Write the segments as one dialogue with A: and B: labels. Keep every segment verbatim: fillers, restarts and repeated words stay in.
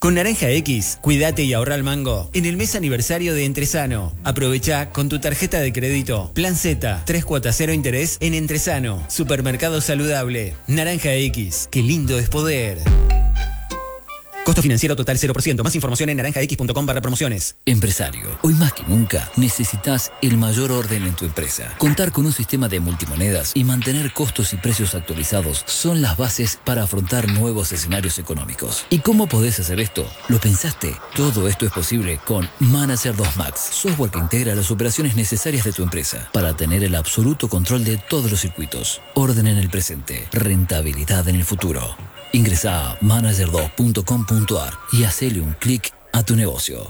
A: Con Naranja X, cuídate y ahorra al mango. En el mes aniversario de Entresano, aprovecha con tu tarjeta de crédito. Plan Z, tres cuotas cero interés en Entresano. Supermercado saludable. Naranja X, qué lindo es poder. Costo financiero total cero por ciento. Más información en naranjax.com barra promociones.
B: Empresario, hoy más que nunca necesitas el mayor orden en tu empresa. Contar con un sistema de multimonedas y mantener costos y precios actualizados son las bases para afrontar nuevos escenarios económicos. ¿Y cómo podés hacer esto? ¿Lo pensaste? Todo esto es posible con Manager dos Max, software que integra las operaciones necesarias de tu empresa para tener el absoluto control de todos los circuitos. Orden en el presente, rentabilidad en el futuro. Ingresa a manager dos punto com punto a r y hacele un clic a tu negocio.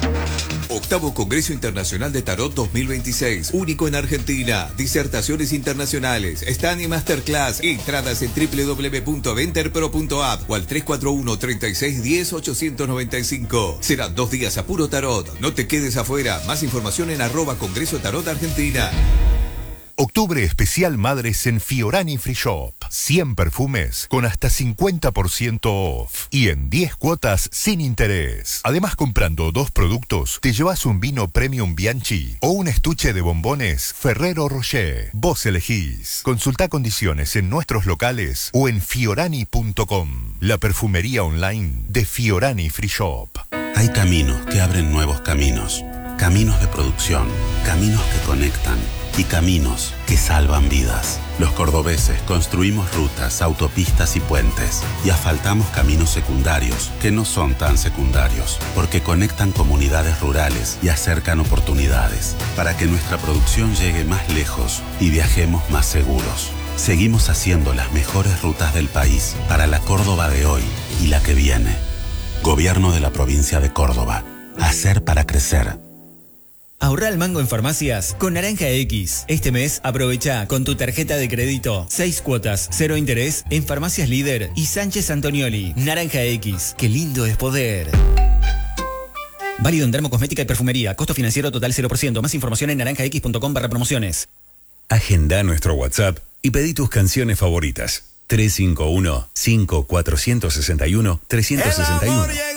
C: Octavo Congreso Internacional de Tarot dos mil veintiséis, único en Argentina. Disertaciones internacionales, stand y masterclass. Entradas en doble u doble u doble u punto venterpro punto app o al tres cuatro uno, treinta y seis, diez, ochocientos noventa y cinco. Serán dos días a puro tarot. No te quedes afuera. Más información en arroba Congreso Tarot Argentina.
D: Octubre especial Madres en Fiorani Free Shop. cien perfumes con hasta cincuenta por ciento off y en diez cuotas sin interés. Además, comprando dos productos, te llevas un vino Premium Bianchi o un estuche de bombones Ferrero Rocher. Vos elegís. Consulta condiciones en nuestros locales o en fiorani punto com. La perfumería online de Fiorani Free Shop.
E: Hay caminos que abren nuevos caminos. Caminos de producción. Caminos que conectan. Y caminos que salvan vidas. Los cordobeses construimos rutas, autopistas y puentes y asfaltamos caminos secundarios que no son tan secundarios porque conectan comunidades rurales y acercan oportunidades para que nuestra producción llegue más lejos y viajemos más seguros. Seguimos haciendo las mejores rutas del país para la Córdoba de hoy y la que viene. Gobierno de la provincia de Córdoba. Hacer para crecer.
A: Ahorra al mango en farmacias con Naranja X. Este mes aprovecha con tu tarjeta de crédito seis cuotas, cero interés en Farmacias Líder y Sánchez Antonioli. Naranja X, qué lindo es poder. Válido en dermocosmética y perfumería. Costo financiero total cero por ciento. Más información en naranjax.com barra promociones.
F: Agenda nuestro WhatsApp y pedí tus canciones favoritas. tres cinco uno, cinco cuatro seis uno, tres seis uno.